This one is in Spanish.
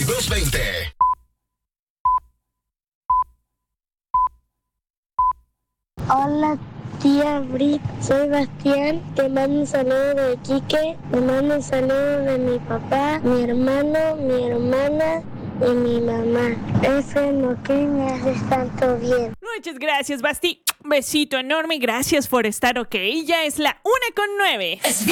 5220. Hola, tía Brit, soy Bastián. Te mando un saludo de Quique. Te mando un saludo de mi papá, mi hermano, mi hermana y mi mamá. Eso es lo que me haces tanto bien. Muchas gracias, Basti. Besito enorme. Gracias por estar ok. Ya es la 1:09.